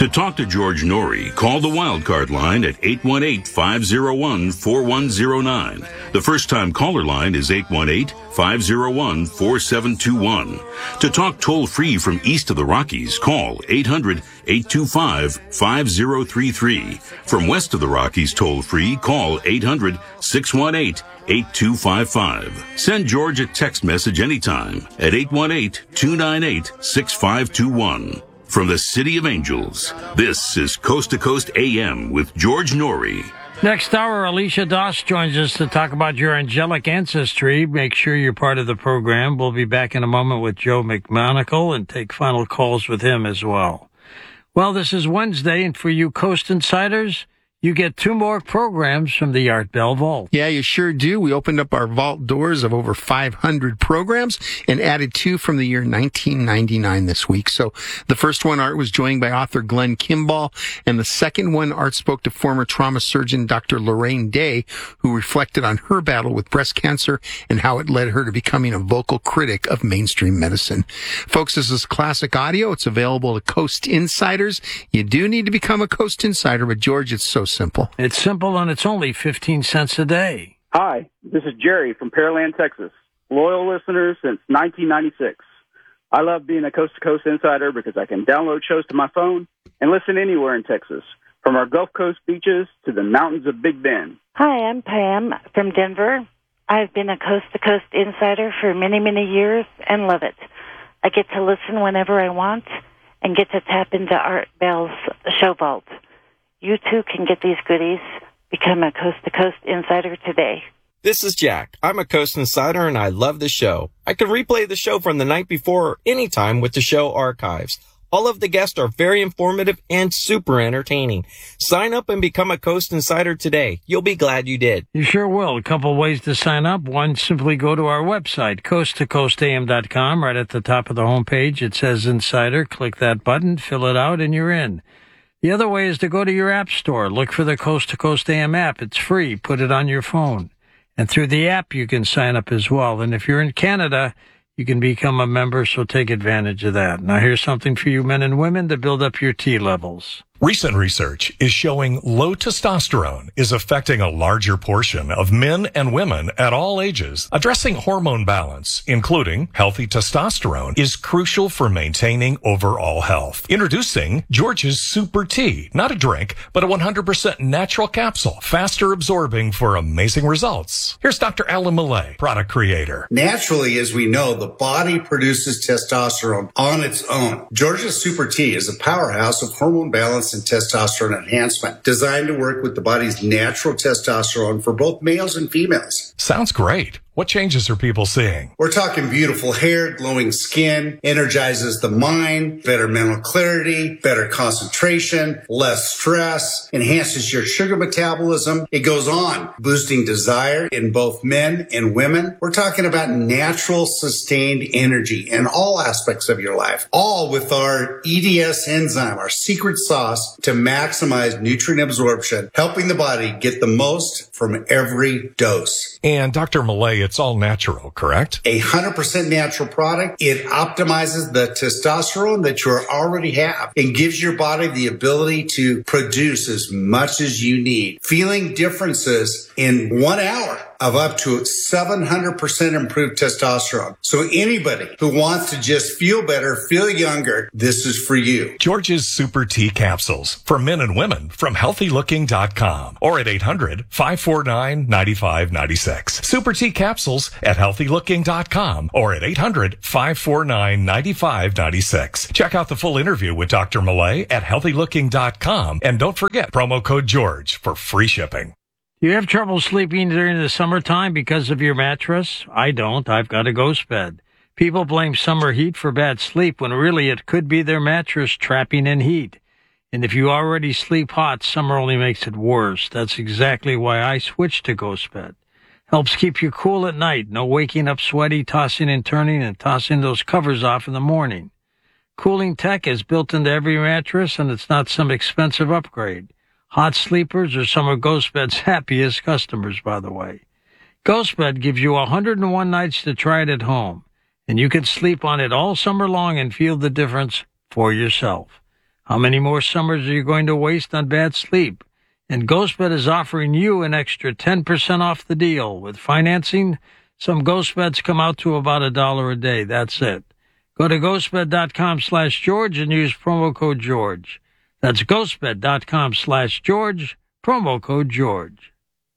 To talk to George Norrie, call the Wildcard line at 818-501-4109. The first-time caller line is 818-501-4721. To talk toll-free from east of the Rockies, call 800-825-5033. From west of the Rockies toll-free, call 800-618-8255. Send George a text message anytime at 818-298-6521. From the City of Angels, this is Coast to Coast AM with George Norrie. Next hour, Alicia Doss joins us to talk about your angelic ancestry. Make sure you're part of the program. We'll be back in a moment with Joe McMonagle and take final calls with him as well. Well, this is Wednesday, and for you Coast Insiders, you get 2 more programs from the Art Bell Vault. Yeah, you sure do. We opened up our vault doors of over 500 programs and added 2 from the year 1999 this week. So the first one, Art was joined by author Glenn Kimball, and the second one, Art spoke to former trauma surgeon Dr. Lorraine Day, who reflected on her battle with breast cancer and how it led her to becoming a vocal critic of mainstream medicine. Folks, this is classic audio. It's available to Coast Insiders. You do need to become a Coast Insider, but George, it's so simple. It's simple, and it's only 15 cents a day. Hi, this is Jerry from Pearland, Texas. Loyal listener since 1996. I love being a Coast to Coast Insider because I can download shows to my phone and listen anywhere in Texas, from our Gulf Coast beaches to the mountains of Big Bend. Hi, I'm Pam from Denver. I've been a Coast to Coast Insider for many, many years and love it. I get to listen whenever I want and get to tap into Art Bell's show vault. You too can get these goodies. Become a Coast to Coast Insider today. This is Jack. I'm a Coast Insider and I love the show. I can replay the show from the night before anytime with the show archives. All of the guests are very informative and super entertaining. Sign up and become a Coast Insider today. You'll be glad you did. You sure will. A couple ways to sign up. One, simply go to our website, coasttocoastam.com. Right at the top of the homepage, it says Insider. Click that button, fill it out, and you're in. The other way is to go to your app store. Look for the Coast to Coast AM app. It's free. Put it on your phone. And through the app, you can sign up as well. And if you're in Canada, you can become a member, so take advantage of that. Now, here's something for you men and women to build up your T levels. Recent research is showing low testosterone is affecting a larger portion of men and women at all ages. Addressing hormone balance, including healthy testosterone, is crucial for maintaining overall health. Introducing George's Super T, not a drink, but a 100% natural capsule, faster absorbing for amazing results. Here's Dr. Alan Millay, product creator. Naturally, as we know, the body produces testosterone on its own. George's Super T is a powerhouse of hormone balance and testosterone enhancement, designed to work with the body's natural testosterone for both males and females. Sounds great. What changes are people seeing? We're talking beautiful hair, glowing skin, energizes the mind, better mental clarity, better concentration, less stress, enhances your sugar metabolism. It goes on, boosting desire in both men and women. We're talking about natural, sustained energy in all aspects of your life, all with our EDS enzyme, our secret sauce to maximize nutrient absorption, helping the body get the most from every dose. And Dr. Millay, it's all natural, correct? 100% natural product. It optimizes the testosterone that you already have and gives your body the ability to produce as much as you need. Feeling differences in 1 hour of up to 700% improved testosterone. So anybody who wants to just feel better, feel younger, this is for you. George's Super T capsules for men and women from healthylooking.com or at 800-549-9596. Super T capsules at healthylooking.com or at 800-549-9596. Check out the full interview with Dr. Millay at healthylooking.com and don't forget promo code George for free shipping. You have trouble sleeping during the summertime because of your mattress? I don't. I've got a ghost bed. People blame summer heat for bad sleep when really it could be their mattress trapping in heat. And if you already sleep hot, summer only makes it worse. That's exactly why I switched to Ghost Bed. Helps keep you cool at night. No waking up sweaty, tossing and turning, and tossing those covers off in the morning. Cooling tech is built into every mattress, and it's not some expensive upgrade. Hot sleepers are some of Ghost Bed's happiest customers, by the way. Ghost Bed gives you 101 nights to try it at home, and you can sleep on it all summer long and feel the difference for yourself. How many more summers are you going to waste on bad sleep? And GhostBed is offering you an extra 10% off the deal. With financing, some GhostBeds come out to about $1 a day. That's it. Go to ghostbed.com/George and use promo code George. That's ghostbed.com/George, promo code George.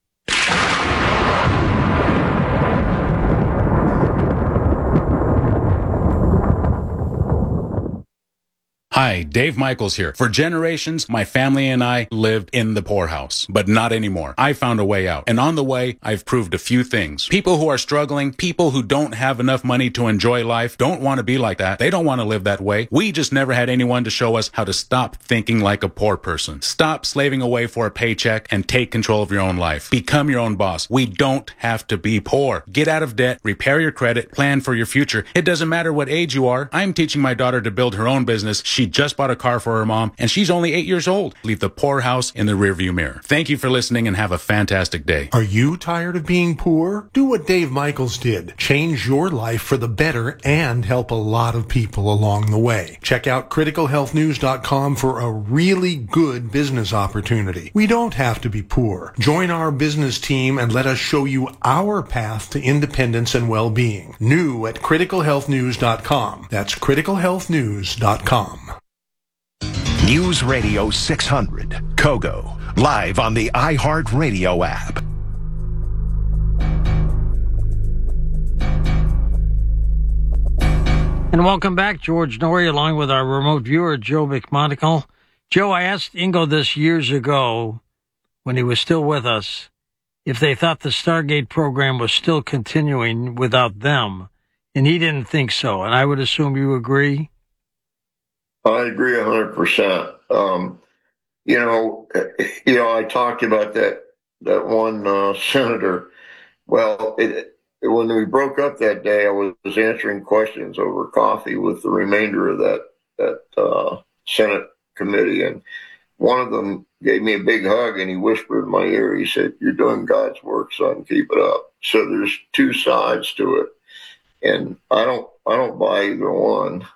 Hi, Dave Michaels here. For generations, my family and I lived in the poorhouse, but not anymore. I found a way out. And on the way, I've proved a few things. People who are struggling, people who don't have enough money to enjoy life, don't want to be like that. They don't want to live that way. We just never had anyone to show us how to stop thinking like a poor person. Stop slaving away for a paycheck and take control of your own life. Become your own boss. We don't have to be poor. Get out of debt, repair your credit, plan for your future. It doesn't matter what age you are. I'm teaching my daughter to build her own business. She just bought a car for her mom, and she's only 8 years old. Leave the poorhouse in the rearview mirror. Thank you for listening, and have a fantastic day. Are you tired of being poor? Do what Dave Michaels did. Change your life for the better and help a lot of people along the way. Check out criticalhealthnews.com for a really good business opportunity. We don't have to be poor. Join our business team and let us show you our path to independence and well-being. New at criticalhealthnews.com. That's criticalhealthnews.com. News Radio 600, Kogo, live on the iHeartRadio app. And welcome back, George Noory, along with our remote viewer, Joe McMonagle. Joe, I asked Ingo this years ago, when he was still with us, if they thought the Stargate program was still continuing without them, and he didn't think so, and I would assume you agree? I agree 100%. I talked about that one senator. Well, when we broke up that day, I was answering questions over coffee with the remainder of that Senate committee, and one of them gave me a big hug and he whispered in my ear. He said, "You're doing God's work, son. Keep it up." So there's two sides to it, and I don't buy either one.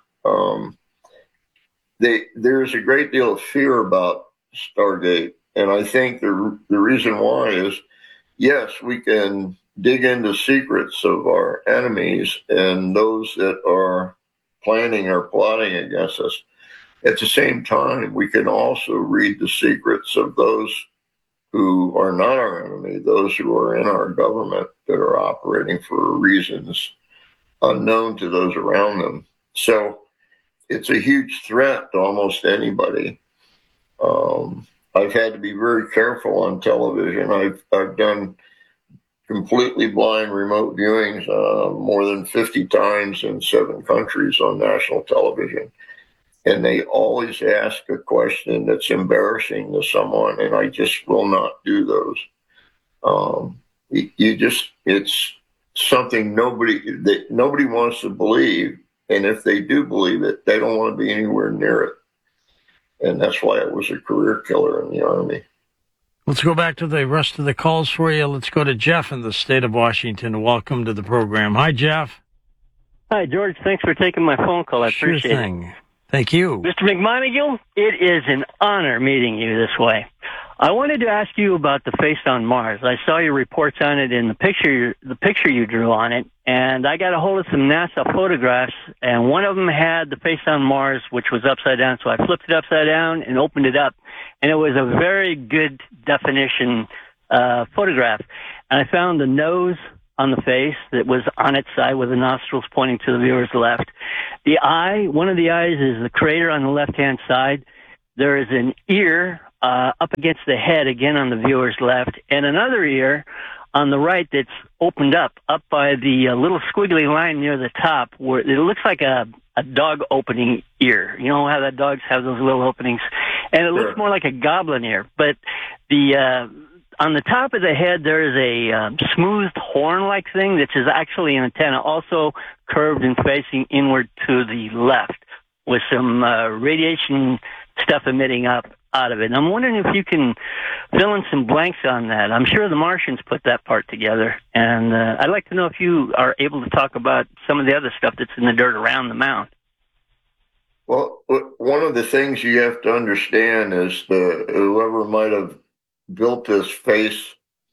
There's a great deal of fear about Stargate, and I think the reason why is, yes, we can dig into secrets of our enemies and those that are planning or plotting against us. At the same time, we can also read the secrets of those who are not our enemy, those who are in our government that are operating for reasons unknown to those around them. So it's a huge threat to almost anybody. I've had to be very careful on television. I've done completely blind remote viewings more than 50 times in 7 countries on national television. And they always ask a question that's embarrassing to someone, and I just will not do those. It's something nobody wants to believe. And if they do believe it, they don't want to be anywhere near it. And that's why it was a career killer in the Army. Let's go back to the rest of the calls for you. Let's go to Jeff in the state of Washington. Welcome to the program. Hi, Jeff. Hi, George. Thanks for taking my phone call. I appreciate it. Thank you. Mr. McMonagle, it is an honor meeting you this way. I wanted to ask you about the face on Mars. I saw your reports on it in the picture you drew on it, and I got a hold of some NASA photographs, and one of them had the face on Mars, which was upside down, so I flipped it upside down and opened it up, and it was a very good definition photograph. And I found the nose on the face that was on its side with the nostrils pointing to the viewer's left. The eye, one of the eyes is the crater on the left-hand side. There is an ear up against the head, again on the viewer's left, and another ear on the right that's opened up by the little squiggly line near the top, where it looks like a dog opening ear. You know how that dogs have those little openings? And it looks more like a goblin ear. But on the top of the head, there is a smooth horn-like thing that is actually an antenna, also curved and facing inward to the left, with some radiation stuff emitting up out of it. And I'm wondering if you can fill in some blanks on that. I'm sure the Martians put that part together, and I'd like to know if you are able to talk about some of the other stuff that's in the dirt around the mound. Well, one of the things you have to understand is whoever might have built this face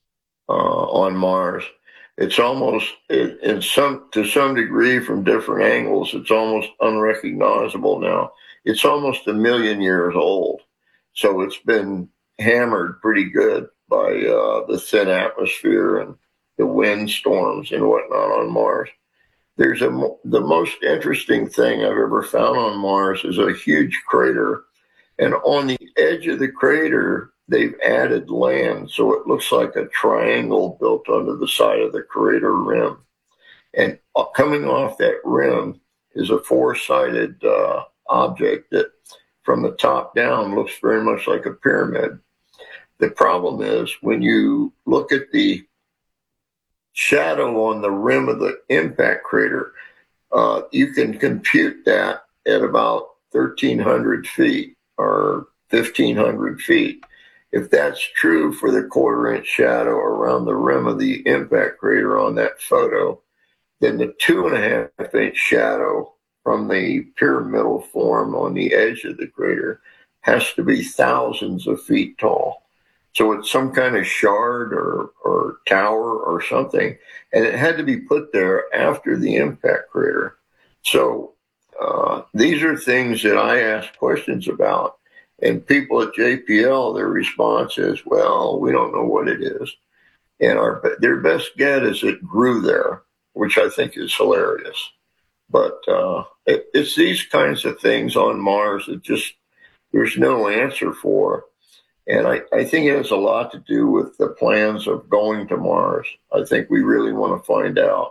on Mars, it's almost to some degree from different angles, it's almost unrecognizable now. It's almost 1 million years old, so it's been hammered pretty good by the thin atmosphere and the wind storms and whatnot on Mars. The most interesting thing I've ever found on Mars is a huge crater, and on the edge of the crater, they've added land, so it looks like a triangle built onto the side of the crater rim. And coming off that rim is a four-sided object that, from the top down, looks very much like a pyramid. The problem is, when you look at the shadow on the rim of the impact crater, you can compute that at about 1,300 feet or 1,500 feet. If that's true for the quarter-inch shadow around the rim of the impact crater on that photo, then the 2.5-inch shadow from the pyramidal form on the edge of the crater has to be thousands of feet tall. So it's some kind of shard or tower or something, and it had to be put there after the impact crater. So these are things that I ask questions about, and people at JPL, their response is, well, we don't know what it is. And their best guess is it grew there, which I think is hilarious. But it's these kinds of things on Mars that just there's no answer for. And I think it has a lot to do with the plans of going to Mars. I think we really want to find out.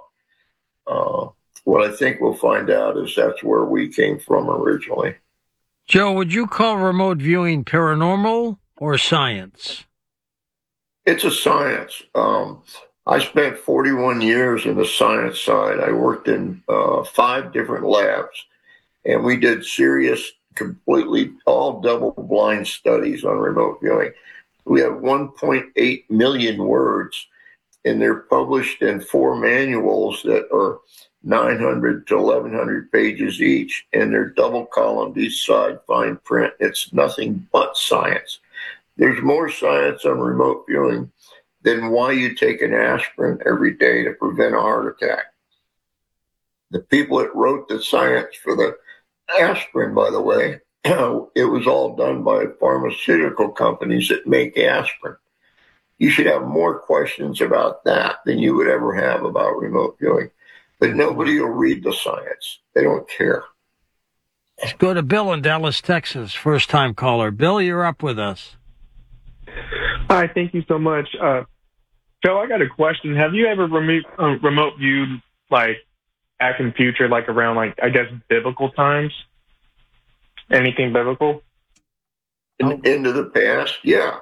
What I think we'll find out is that's where we came from originally. Joe, would you call remote viewing paranormal or science? It's a science. I spent 41 years in the science side. I worked in 5 different labs, and we did serious, completely all double-blind studies on remote viewing. We have 1.8 million words, and they're published in 4 manuals that are 900 to 1,100 pages each, and they're double-columned each side, fine print. It's nothing but science. There's more science on remote viewing than why you take an aspirin every day to prevent a heart attack. The people that wrote the science for the aspirin, by the way, it was all done by pharmaceutical companies that make aspirin. You should have more questions about that than you would ever have about remote viewing. But nobody will read the science. They don't care. Let's go to Bill in Dallas, Texas, first-time caller. Bill, you're up with us. Hi, thank you so much. Joe, I got a question. Have you ever remote viewed, like, back in the future, like around, like, I guess, biblical times? Anything biblical? Into the past, yeah.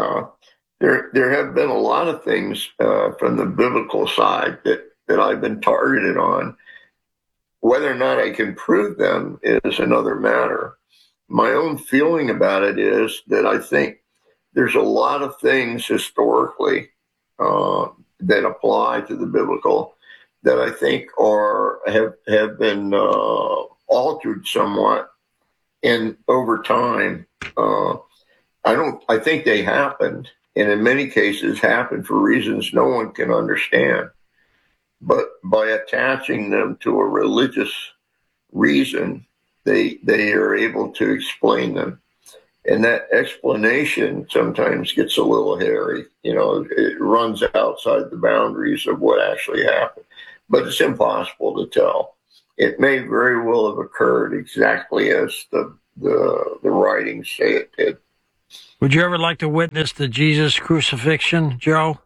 There have been a lot of things from the biblical side that I've been targeted on. Whether or not I can prove them is another matter. My own feeling about it is that I think there's a lot of things historically that apply to the biblical that I think have been altered somewhat and over time. I think they happened, and in many cases happened for reasons no one can understand. But by attaching them to a religious reason, they are able to explain them. And that explanation sometimes gets a little hairy. You know, it runs outside the boundaries of what actually happened. But it's impossible to tell. It may very well have occurred exactly as the writings say it did. Would you ever like to witness the Jesus crucifixion, Joe?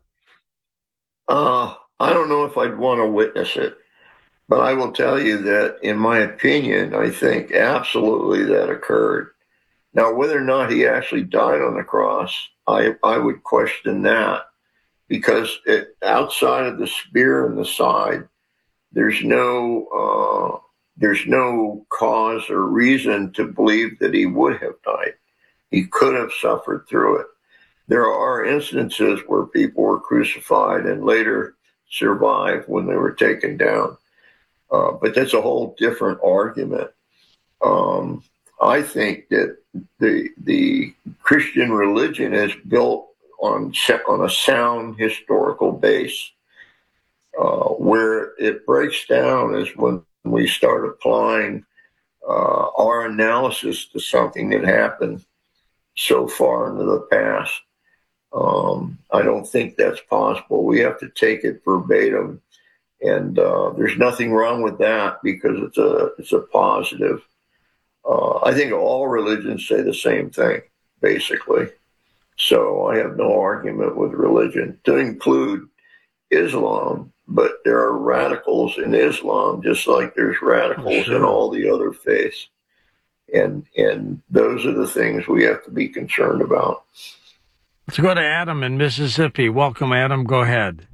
I don't know if I'd want to witness it, but I will tell you that, in my opinion, I think absolutely that occurred. Now, whether or not he actually died on the cross, I would question that, because outside of the spear in the side, there's no cause or reason to believe that he would have died. He could have suffered through it. There are instances where people were crucified and later survived when they were taken down. But that's a whole different argument. I think that the Christian religion is built on a sound historical base. Where it breaks down is when we start applying our analysis to something that happened so far into the past. I don't think that's possible. We have to take it verbatim, and there's nothing wrong with that because it's a positive. I think all religions say the same thing, basically. So I have no argument with religion, to include Islam. But there are radicals in Islam, just like there's radicals in all the other faiths. And those are the things we have to be concerned about. Let's go to Adam in Mississippi. Welcome, Adam. Go ahead.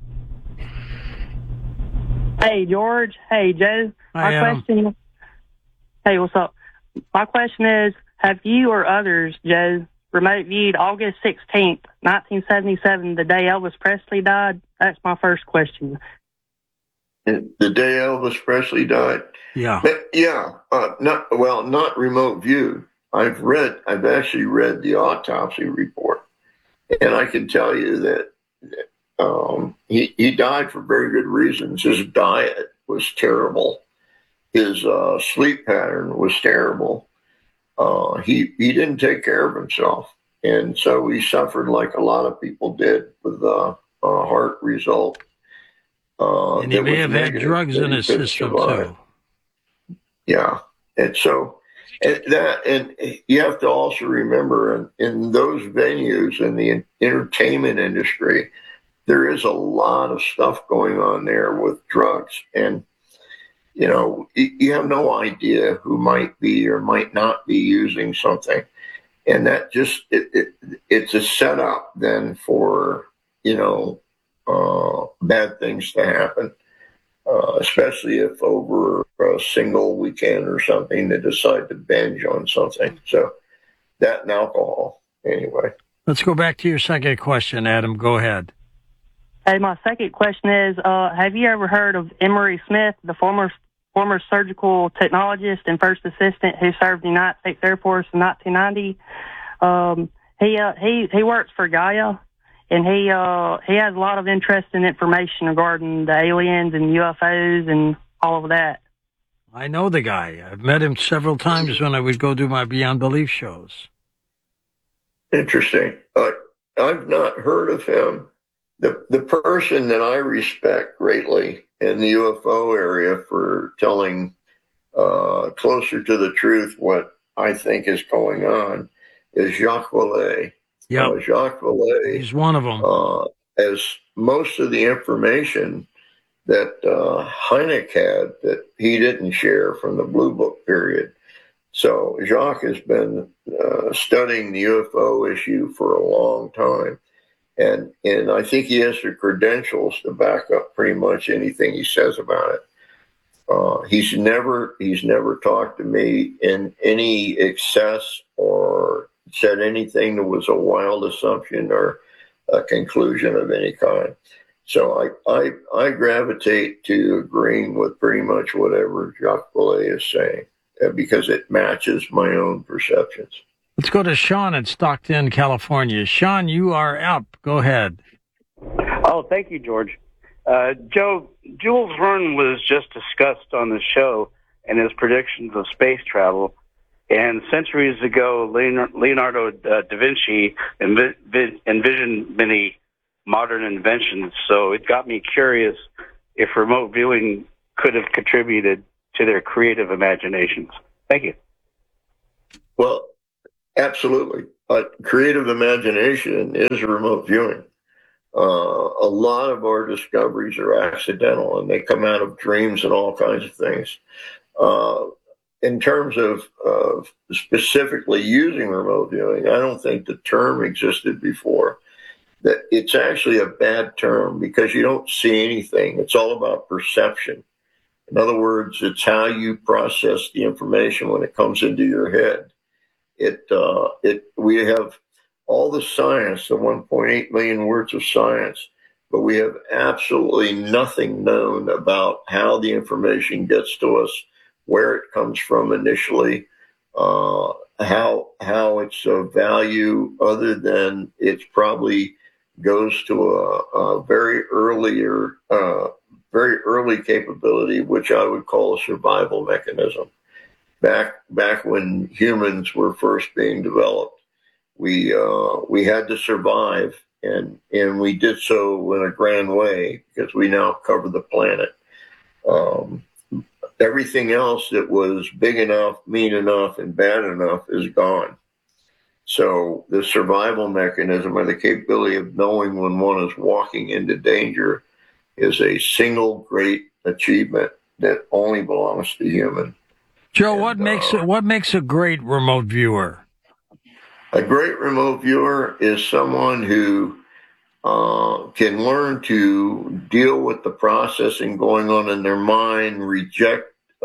Hey, George. Hey, Joe. Hi, Adam. Hey, what's up? My question is, have you or others, Joe, remote viewed August 16th, 1977, the day Elvis Presley died? That's my first question. The day Elvis Presley died? Yeah. Not remote view. I've actually read the autopsy report, and I can tell you that he died for very good reasons. His diet was terrible. His sleep pattern was terrible. He didn't take care of himself, and so he suffered like a lot of people did with a heart result. And he may have had drugs in his system too. Yeah, and so and you have to also remember in those venues in the entertainment industry, there is a lot of stuff going on there with drugs, and you have no idea who might be or might not be using something, and that just it's a setup then for bad things to happen, especially if over a single weekend or something they decide to binge on something. So that and alcohol, anyway. Let's go back to your second question, Adam. Go ahead. Hey, my second question is, have you ever heard of Emery Smith, the former surgical technologist and first assistant who served the United States Air Force in 1990? He works for Gaia. And he has a lot of interesting information regarding the aliens and UFOs and all of that. I know the guy. I've met him several times when I would go do my Beyond Belief shows. Interesting. I've not heard of him. The person that I respect greatly in the UFO area for telling closer to the truth what I think is going on is Jacques Vallée. Yeah, Jacques Vallée. He's one of them. As most of the information that Hynek had that he didn't share from the Blue Book period. So Jacques has been studying the UFO issue for a long time. And I think he has the credentials to back up pretty much anything he says about it. He's never talked to me in any excess or said anything that was a wild assumption or a conclusion of any kind. So I gravitate to agreeing with pretty much whatever Jacques Vallée is saying because it matches my own perceptions. Let's go to Sean in Stockton, California. Sean, you are up. Go ahead. Oh, thank you, George. Joe, Jules Verne was just discussed on the show and his predictions of space travel. And centuries ago, Leonardo da Vinci envisioned many modern inventions. So it got me curious if remote viewing could have contributed to their creative imaginations. Thank you. Well, absolutely. Creative imagination is remote viewing. A lot of our discoveries are accidental, and they come out of dreams and all kinds of things. In terms of specifically using remote viewing, I don't think the term existed before. That it's actually a bad term because you don't see anything. It's all about perception. In other words, it's how you process the information when it comes into your head. We have all the science, the 1.8 million words of science, but we have absolutely nothing known about how the information gets to us, where it comes from initially, how it's of value, other than it's probably goes to a very early capability, which I would call a survival mechanism. Back when humans were first being developed, we had to survive, and we did so in a grand way because we now cover the planet. Everything else that was big enough, mean enough, and bad enough is gone. So the survival mechanism, or the capability of knowing when one is walking into danger, is a single great achievement that only belongs to human. Joe, what makes a great remote viewer? A great remote viewer is someone who can learn to deal with the processing going on in their mind, reject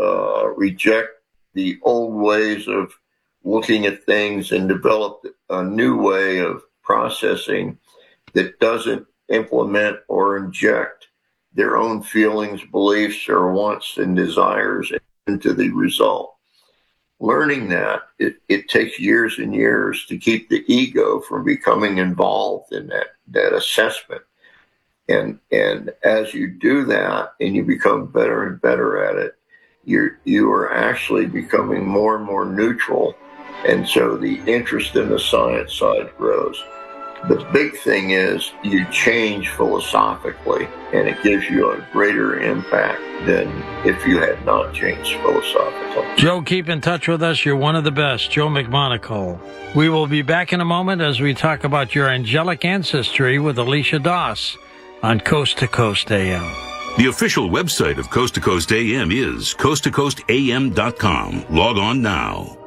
the old ways of looking at things, and develop a new way of processing that doesn't implement or inject their own feelings, beliefs, or wants and desires into the result. Learning that, it takes years and years to keep the ego from becoming involved in that assessment. And as you do that and you become better and better at it, you are actually becoming more and more neutral. And so the interest in the science side grows. The big thing is you change philosophically, and it gives you a greater impact than if you had not changed philosophically. Joe, keep in touch with us. You're one of the best. Joe McMonagle. We will be back in a moment as we talk about your angelic ancestry with Alicia Doss on Coast to Coast AM. The official website of Coast to Coast AM is coasttocoastam.com. Log on now.